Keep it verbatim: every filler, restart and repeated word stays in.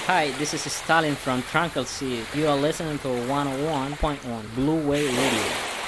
Hi, this is Stalin from Tranquil Sea. You are listening to one oh one point one Blue Way Radio.